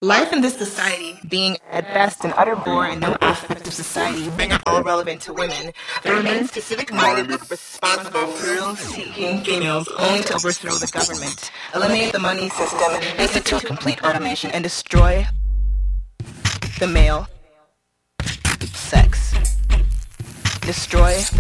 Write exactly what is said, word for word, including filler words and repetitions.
Life in this society, being at best an utter bore in no aspect of society, being all relevant to women, there remains to civic-minded, responsible, thrill-seeking females only to overthrow the government, eliminate the money system, institute complete automation, and destroy the male sex. Destroy the